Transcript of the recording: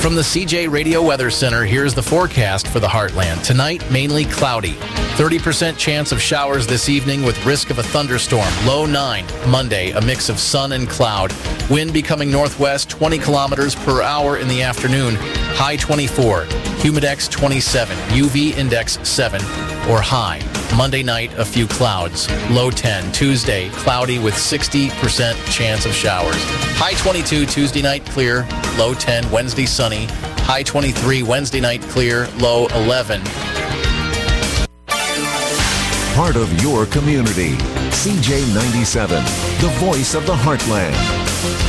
From the CJ Radio Weather Center, here's the forecast for the Heartland. Tonight, mainly cloudy. 30% chance of showers this evening with risk of a thunderstorm. Low 9. Monday, a mix of sun and cloud. Wind becoming northwest 20 kilometers per hour in the afternoon. High 24. Humidex 27. UV index 7 or high. Monday night, a few clouds. Low 10. Tuesday, cloudy with 60% chance of showers. High 22. Tuesday night, clear. Low 10. Wednesday, sunny. High 23. Wednesday night, clear. Low 11. Part of your community. CJ97, the voice of the Heartland.